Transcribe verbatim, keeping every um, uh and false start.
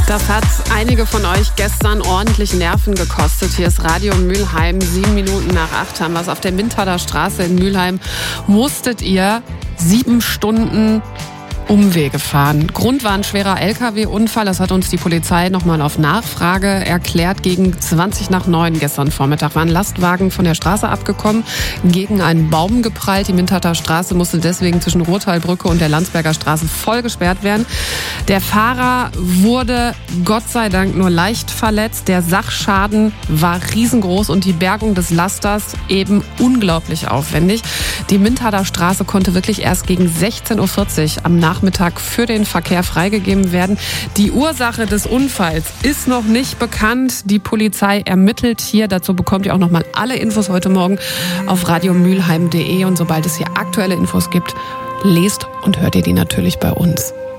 Das hat einige von euch gestern ordentlich Nerven gekostet. Hier ist Radio Mülheim, sieben Minuten nach acht haben wir es. Auf der Mintader Straße in Mülheim musstet ihr sieben Stunden Umwege fahren. Grund war ein schwerer L K W-Unfall. Das hat uns die Polizei nochmal auf Nachfrage erklärt. Gegen zwanzig nach neun gestern Vormittag war ein Lastwagen von der Straße abgekommen, gegen einen Baum geprallt. Die Mintader Straße musste deswegen zwischen Ruhrtalbrücke und der Landsberger Straße voll gesperrt werden. Der Fahrer wurde Gott sei Dank nur leicht verletzt. Der Sachschaden war riesengroß und die Bergung des Lasters eben unglaublich aufwendig. Die Mintader Straße konnte wirklich erst gegen sechzehn Uhr vierzig am Nachmittag Nachmittag für den Verkehr freigegeben werden. Die Ursache des Unfalls ist noch nicht bekannt. Die Polizei ermittelt hier. Dazu bekommt ihr auch noch mal alle Infos heute Morgen auf radio mülheim punkt de. Und sobald es hier aktuelle Infos gibt, lest und hört ihr die natürlich bei uns.